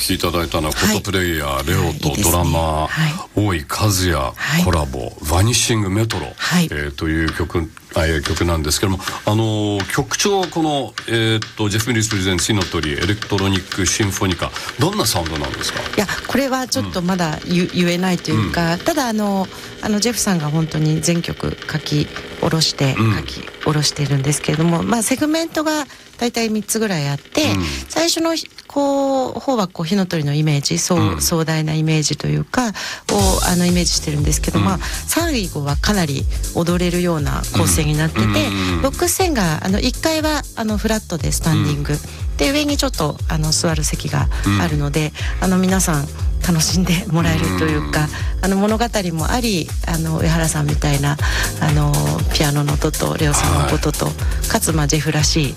きいただいたのは、コトプレイヤー、レオとドラマー、大井和也コラボ、バニッシングメトロ、という曲なんですけども、曲調はこの、ジェフ・ミリス・プレゼンツ火の鳥エレクトロニックシンフォニカ、どんなサウンドなんですか？ いや、これはちょっとまだ言えないというか、ただジェフさんが本当に全曲書き下ろしているんですけれども、セグメントが大体3つぐらいあって、最初の方は火の鳥のイメージ、壮大なイメージというかをイメージしてるんですけど、最後はかなり踊れるような構成になってて、ボックス線が1階はフラットでスタンディング、で上にちょっと座る席があるので、皆さん楽しんでもらえるというか、物語もあり、上原さんみたいなピアノの音とレオさんのことと、かつジェフらしい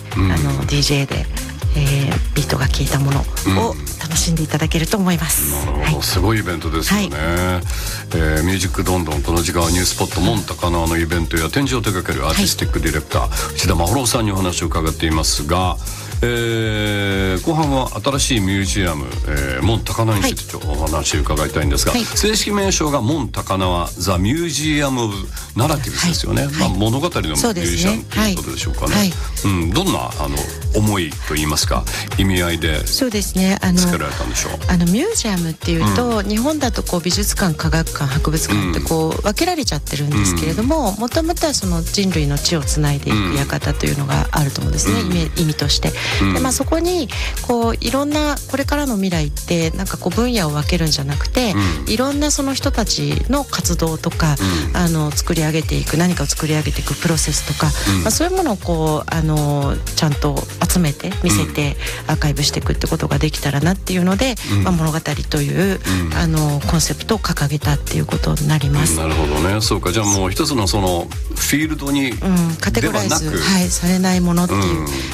DJ で、ビートが効いたものを楽しんでいただけると思います。 なるほど、すごいイベントですよね。ミュージックどんどん、この時間はニュースポットモン高輪のイベントや展示を手掛けるアーティスティックディレクター、内田真秀さんにお話を伺っていますが、後半は新しいミュージアム、モン高輪についてちょっとお話を伺いたいんですが、正式名称がモン高輪ザ・ミュージアム・オブ・ナラティブスですよね。物語のミュージアムということでしょうかね。どんな思いといいますか、意味合いで作られたんでしょう？ ミュージアムっていうと、日本だと美術館、科学館、博物館って分けられちゃってるんですけれども、もともとはその人類の知をつないでいく館というのがあると思うんですね、意味として。で、そこにいろんなこれからの未来ってなんか分野を分けるんじゃなくて、いろんなその人たちの活動とか、作り上げていく、何かを作り上げていくプロセスとか、そういうものをちゃんと集めて見せてアーカイブしていくってことができたらなっていうので、物語というコンセプトを掲げたっていうことになります。 なるほどね。そうか、じゃあもう一つのそのフィールドにカテゴライズ、されないものっていう、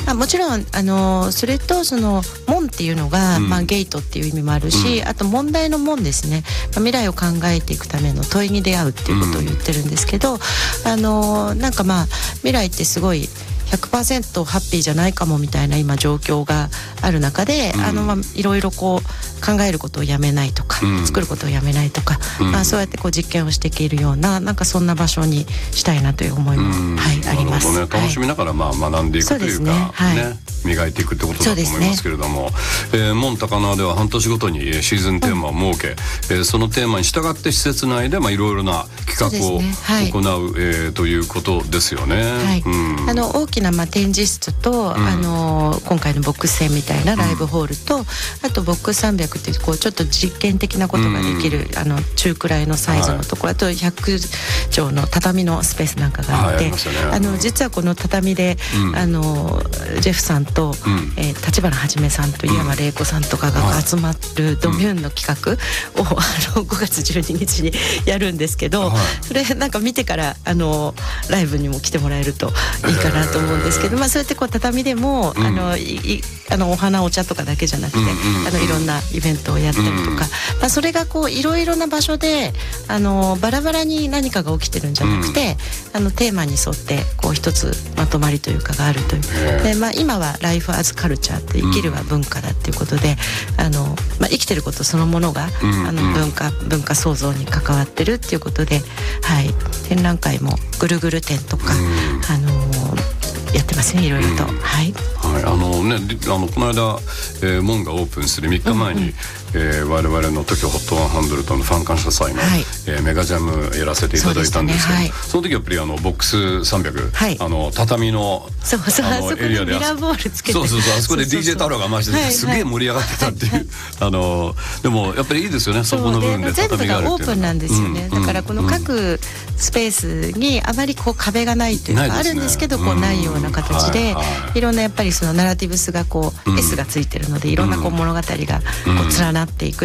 もちろんそれとその門っていうのが、ゲートっていう意味もあるし、あと問題の門ですね、未来を考えていくための問いに出会うっていうことを言ってるんですけど、なんか未来ってすごい100% ハッピーじゃないかもみたいな今状況がある中で、いろいろ考えることをやめないとか、作ることをやめないとか、そうやって実験をしていけるような、なんかそんな場所にしたいなという思いも、あります。 なるほどね。楽しみながら学んでいくというか、磨いていくってことだと思いますけれども、モン高輪では半年ごとにシーズンテーマを設け、そのテーマに従って施設内でいろいろな企画を行うということですよね。 大きな展示室と、今回のボックス線みたいなライブホールと、あとボックス300っていうちょっと実験的なことができる、中くらいのサイズのところ、あと100畳の畳のスペースなんかがあって、実はこの畳で、ジェフさんと立花はじめさんと井山玲子さんとかが集まるドミューンの企画を5月12日にやるんですけど、それなんか見てからライブにも来てもらえるといいかなと思うんですけど、そうやって畳でもお花お茶とかだけじゃなくて、いろんなイベントをやったりとか、それがいろいろな場所でバラバラに何かが起きてるんじゃなくて、テーマに沿って一つまとまりというかがあるというで、今はライフアズカルチャーって生きるは文化だっていうことで、生きてることそのものが文化創造に関わってるっていうことで、展覧会もぐるぐる展とかやってますね、いろいろと。 この間、門がオープンする3日前に、我々の東京HOT100のファン感謝祭の、メガジャムやらせていただいたんですけど、その時やっぱりボックス300、畳のエリアでミラーボールつけて、 あそこで DJ 太郎が回してて、すげえ盛り上がってたっていうでもやっぱりいいですよね、そこの部分で畳があるっていうのは。全部がオープンなんですよね。だからこの各スペースにあまり壁がないというか、あるんですけどないような形で、いろんなやっぱりそのナラティブスがSがついてるので、いろんな物語が連なっていく。